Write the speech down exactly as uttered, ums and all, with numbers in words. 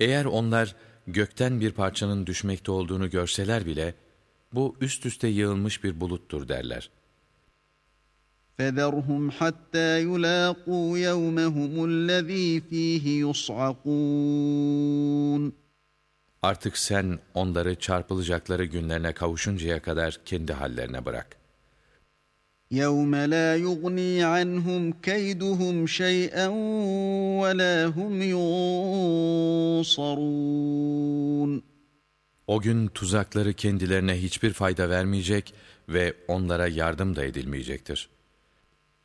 Eğer onlar gökten bir parçanın düşmekte olduğunu görseler bile, bu üst üste yığılmış bir buluttur derler. فَذَرْهُمْ حَتَّى يُلَاقُوا يَوْمَهُمُ الَّذ۪ي ف۪يهِ يُصْعَقُونَ Artık sen onları çarpılacakları günlerine kavuşuncaya kadar kendi hallerine bırak. يَوْمَ لَا يُغْنِي عَنْهُمْ كَيْدُهُمْ شَيْئًا وَلَا هُمْ يُنصَرُونَ O gün tuzakları kendilerine hiçbir fayda vermeyecek ve onlara yardım da edilmeyecektir.